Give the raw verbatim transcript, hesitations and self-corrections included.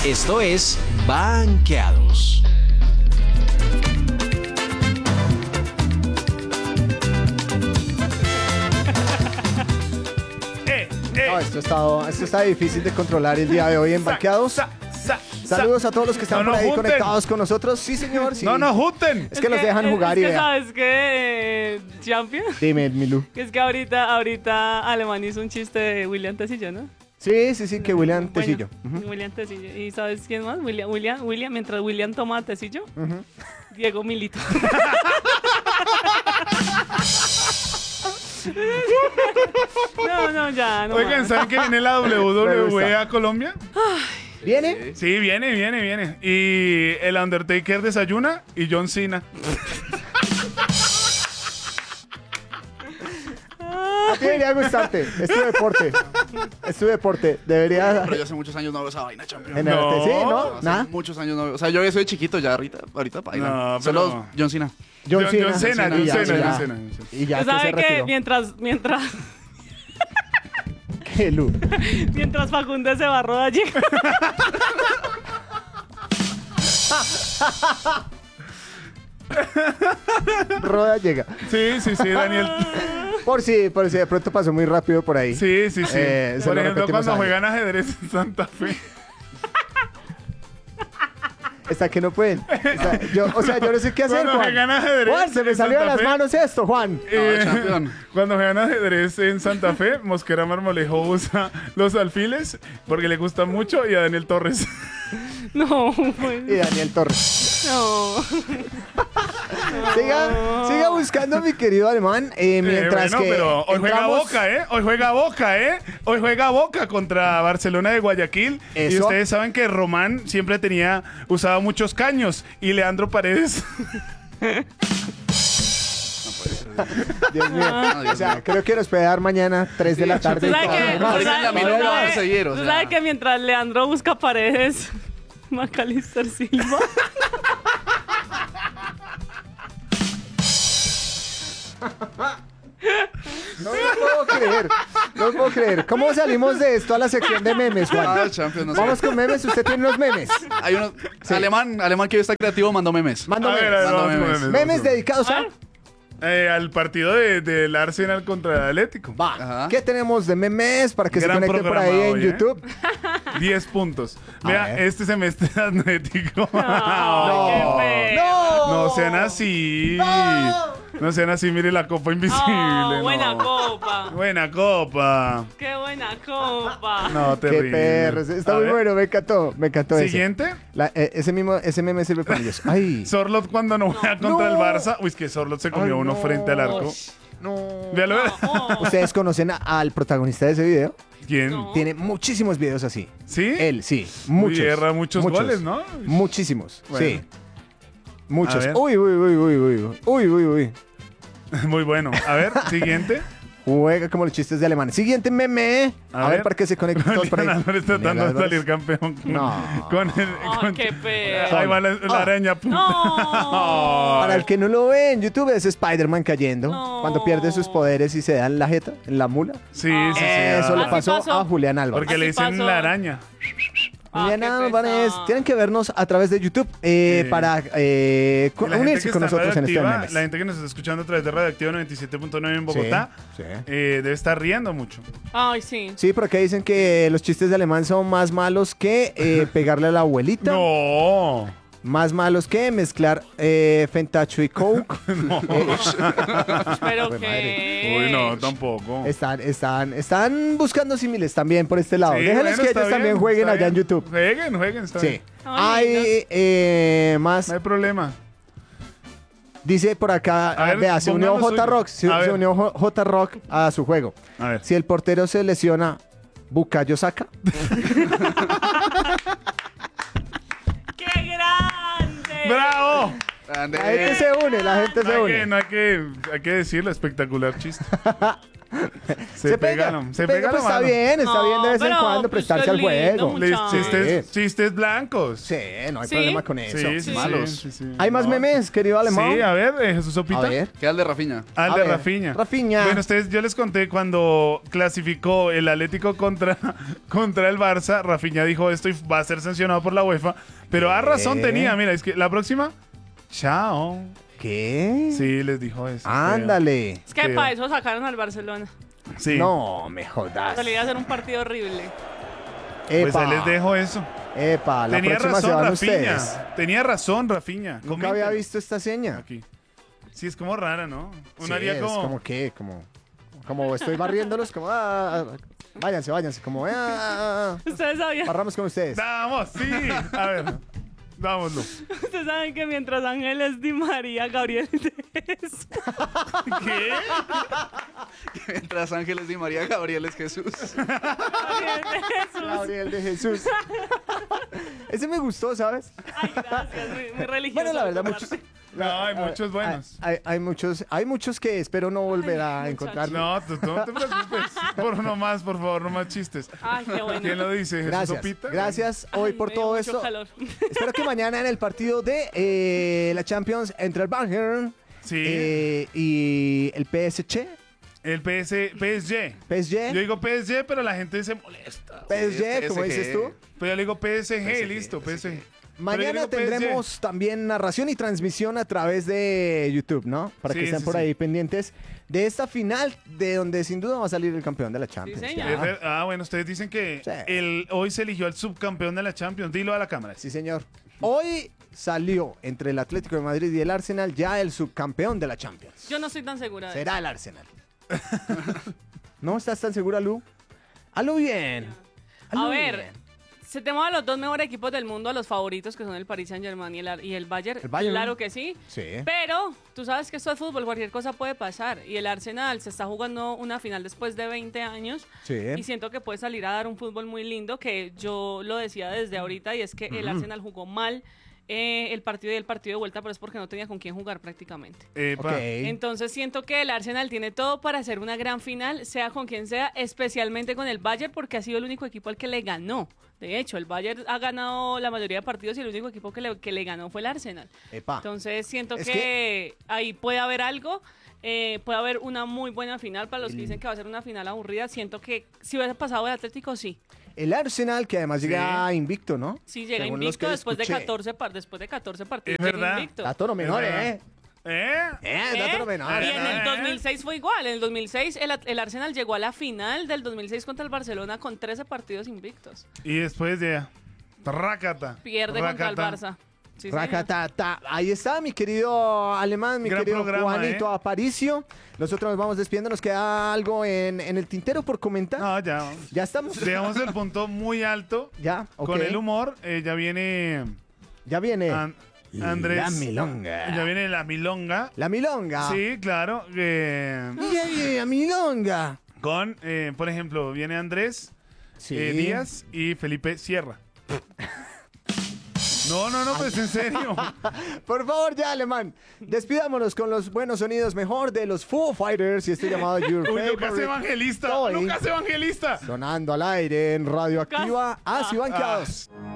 Esto es Banqueados. Eh, eh. No, esto está, esto está difícil de controlar el día de hoy en Banqueados. Sa, sa, sa, Saludos a todos los que están No por nos ahí junten. conectados con nosotros. Sí, señor. Sí. No nos junten. Es que los dejan jugar es y que vea. ¿Sabes qué, eh, Champion? Dime, Milu. Que es que ahorita, ahorita Alemán hizo un chiste de William Tecillo, ¿no? Sí, sí, sí, que William Bueno, Tecillo. Ujú. William Tecillo. ¿Y sabes quién más? William, William, William, mientras William toma Tecillo, Ujú. Diego Milito. No, no, ya, no. Oigan, más. ¿saben que viene la W W E a Colombia? ¿Viene? Sí, viene, viene, viene. Y el Undertaker desayuna y John Cena. A ti debería gustarte. Es tu deporte. Es tu deporte. Debería Pero yo hace muchos años no veo esa vaina, champion. generarte. No. Sí, ¿no? Hace Nada. muchos años no veo. O sea, yo soy chiquito ya ahorita, ahorita baila. No, Solo pero- John Cena. John John- Cena. John Cena, Y John ya, Cena, y ya. John Cena, John Cena. Y ya que se ¿Sabe que retiró. mientras, mientras, Qué Lu. mientras Facundo se barró de allí? Roda llega. Sí, sí, sí, Daniel. Por si, por si de pronto pasó muy rápido por ahí. Sí, sí, sí. Eh, se Por lo ejemplo, repetimos cuando ahí. juegan ajedrez en Santa Fe. Está que no pueden. Está- yo, o sea, yo no sé qué hacer, Cuando Juan. juegan ajedrez Juan, se me en salió de Santa las Fe. manos esto, Juan. Eh, No, champion. Cuando juegan ajedrez en Santa Fe, Mosquera Marmolejo usa los alfiles porque le gusta mucho y a Daniel Torres. No, pues, Y Daniel Torres. no. Siga, siga buscando, mi querido alemán. eh, mientras Eh, bueno, que. pero hoy juega entramos- Boca, ¿eh? Hoy juega Boca, ¿eh? Hoy juega Boca contra Barcelona de Guayaquil. Y Eso. ustedes saben que Román siempre tenía, usaba muchos caños. Y Leandro Paredes. Dios mío. No, Dios O sea, mío. creo que nos puede dar mañana tres de la tarde. ¿Tú y sabes todavía que, más. tú Oigan, sabes- a mí tú no me van a sabes- seguir, o tú sea. sabes que mientras Leandro busca paredes, Macalister Silva. No lo puedo creer. No lo puedo creer. ¿Cómo salimos de esto a la sección de memes, Juan? Ah, champion, no sé. Vamos con memes. Usted tiene los memes. Hay uno. Alemán, alemán que hoy está creativo, mandó memes. Mando A ver, a memes. ver, Mando vamos con memes. memes, Memes vamos con- dedicados a. Eh, al partido de- del Arsenal contra el Atlético. Va. Ajá. ¿Qué tenemos de memes para que Gran se conecten por ahí programa en hoy, ¿eh? YouTube? diez puntos. A Vea, ver. este semestre Atlético. Ay, qué feo. No sean así. No sean así, mire la copa invisible. Oh, no. buena copa. Buena copa. Qué buena copa. No, Qué terrible. perros. Está A muy ver. bueno. Me encantó. Me encantó ese. Siguiente. La- eh, ese mismo, ese meme sirve para ellos. Ay. Sorlot cuando no juega contra No. el Barça. Uy, es que Sorlot se comió Ay, uno no. frente al arco. No. Véalo. Oh, ¿Ustedes conocen a- al protagonista de ese video? ¿Quién? No. Tiene muchísimos videos así. ¿Sí? Él, sí. Muchos. Uy, erra muchos goles, ¿no? Muchísimos. Bueno. Sí. Muchos. A ver. Uy, uy, uy, uy, uy. Uy, uy, uy. Muy bueno. A ver, siguiente. Juega como los chistes de alemán. Siguiente meme. A, A ver, ver. para que se conecten todos por ahí. Julián Álvarez tratando Julián de Álvarez. salir campeón. Con, No. Con el, Ay, con- qué feo. Ahí va la, la Ah. araña. puta. No. Para el que no lo ve en YouTube, es Spider-Man cayendo. No. Cuando pierde sus poderes y se da en la jeta, en la mula. Sí, sí, sí. Eso ah. le Así pasó, pasó. a Julián Álvarez. Porque le Así dicen pasó. la araña. Ah, Julián qué Álvarez. pesado. Tienen que vernos a través de YouTube eh, Sí. para eh, co- La gente unirse que con está nosotros en este radioactiva, memes. La gente que nos está escuchando a través de Radioactiva noventa y siete punto nueve en Sí, Bogotá sí. eh, debe estar riendo mucho. Ay, sí. Sí, porque dicen que los chistes de alemán son más malos que eh, pegarle a la abuelita. No. Más malos que mezclar eh, Fentacho y Coke. Pero Jue que. Uy, no, tampoco. Están, están, están buscando símiles también por este lado. Sí, Déjenles bueno, que está ellos también bien, jueguen está allá en bien. YouTube. Jueguen, jueguen, está Sí. bien. Ay, Hay eh, más. No hay problema. Dice por acá, A ver, vea, se unió pónganlo suyo. J-Rock. Se, A se ver. unió J- J-Rock a su juego. A ver. Si el portero se lesiona, Bucayo saca. ¡Qué grande! ¡Bravo! Grande. La gente se une, la gente No se hay, que, une. no hay que, hay que decirlo, espectacular chiste. Se, pegaron. Se pega, pegaron, pues está mano. bien, está No, bien de vez en pero, cuando pues, prestarse qué al lindo, juego. Les- muchacho. Chistes, chistes blancos. Sí, no hay ¿Sí? problema con eso. Sí, sí, Malos. sí, sí, sí. ¿Hay más No. memes, querido alemán? Sí, a ver, eh, Jesús A Sopita. ver. Queda el de Rafinha. Al A de ver, Rafinha. Rafinha. Bueno, ustedes, yo les conté cuando clasificó el Atlético contra, contra el Barça, Rafinha dijo esto y va a ser sancionado por la UEFA, pero a razón ¿Qué? tenía, mira, es que la próxima, chao. ¿Qué? Sí, les dijo eso. Ándale. Es que Feo. para eso sacaron al Barcelona. Sí. No, me jodas. Salía a hacer un partido horrible. Pues Epa, ahí les dejo eso. epa, la Tenía próxima se razón, van Rafinha. ustedes. Tenía razón, Rafinha. Nunca Comenten. había visto esta seña. Aquí. Sí, es como rara, ¿no? Uno Sí, haría es como... como que, como, como estoy barriéndolos, como, ah, ah, váyanse, váyanse, como, ah, ah, ah, Ustedes sabían, barramos con ustedes. Vamos, sí. A ver, dámoslo. ustedes saben que mientras Ángeles Di María, Gabriel de Jesús. ¿Qué? Mientras Ángeles Di María, Gabriel es Jesús. Gabriel de Jesús. Gabriel de Jesús. Ese me gustó, ¿sabes? Ay, gracias, muy, muy religioso. Bueno, la verdad, de tu muchos. parte. No, hay muchos buenos. Hay, hay muchos, hay muchos que espero no volver a Ay, encontrar. No, tú, tú no te preocupes. Por no más, por favor, no más chistes. Ay, qué bueno. ¿Quién lo dice? ¿Jesús Gracias, Sopita? gracias hoy Ay, por me dio todo mucho esto. calor. Espero que mañana en el partido de eh, la Champions entre el Bayern Sí. eh, y el P S G. El P S, P S G. P S G. Yo digo P S G, pero la gente se molesta. P S G, Sí, como P S G. dices tú. Pero yo le digo P S G, P S G, listo, P S G. Mañana Pero yo digo P S G. tendremos también narración y transmisión a través de YouTube, ¿no? Para que Sí, estén sí, por sí. ahí pendientes de esta final de donde sin duda va a salir el campeón de la Champions. Sí, ya. señor. Es ver- Ah, bueno, ustedes dicen que Sí. el, hoy se eligió al subcampeón de la Champions. Dilo a la cámara. Sí, señor. Hoy salió entre el Atlético de Madrid y el Arsenal ya el subcampeón de la Champions. Yo no estoy tan segura de Será el Arsenal. ¿No estás tan segura, Lu? Hazlo bien. Hazlo A ver, bien. se tenemos a los dos mejores equipos del mundo, a los favoritos que son el Paris Saint-Germain y el, Ar- y el Bayern. El Bayern. Claro que sí. Sí. Pero tú sabes que esto es fútbol, cualquier cosa puede pasar. Y el Arsenal se está jugando una final después de veinte años. Sí. Y siento que puede salir a dar un fútbol muy lindo, que yo lo decía desde ahorita, y es que el Arsenal jugó mal eh, el partido y el partido de vuelta, pero es porque no tenía con quién jugar prácticamente. Epa. Ok. Entonces siento que el Arsenal tiene todo para hacer una gran final, sea con quien sea, especialmente con el Bayern, porque ha sido el único equipo al que le ganó. De hecho, el Bayern ha ganado la mayoría de partidos y el único equipo que le, que le ganó fue el Arsenal. Epa. Entonces siento Es que, ahí puede haber algo, eh, puede haber una muy buena final. Para los que dicen que va a ser una final aburrida, siento que si hubiera pasado el Atlético, sí. El Arsenal, que además llega invicto, ¿no? Sí, llega Según los invicto que después de, escuché. catorce par- después de catorce partidos. Es llega verdad. invicto. Dato no menor, Es verdad. ¿eh? ¿Eh? Eh, ¿Eh? dato no menor. Y en el ¿Eh? dos mil seis fue igual. En el dos mil seis el, el Arsenal llegó a la final del dos mil seis contra el Barcelona con trece partidos invictos. Y después de... Rácata. Pierde contra el Rácata. Barça. Sí, señor. Racatata. Ahí está mi querido alemán, mi Gran querido programa, Juanito ¿eh? Aparicio. Nosotros nos vamos despidiendo. ¿Nos queda algo en, en el tintero por comentar? No, ya. Ya estamos. Dejamos el punto muy alto. Ya, ok. Con el humor. eh, ya viene Ya viene An- Andrés. la milonga. Ya viene la milonga. La milonga. Sí, claro. eh, Ya viene la milonga. con, eh, por ejemplo, viene Andrés Sí. eh, Díaz y Felipe Sierra. No, no, no, pues en serio. Por favor, ya, alemán. Despidámonos con los buenos sonidos mejor de los Foo Fighters y estoy llamado Your Uy, Lucas Favorite Evangelista. Toy. Lucas Evangelista. Sonando al aire en Radioactiva. Ah. Así banqueados. Ah.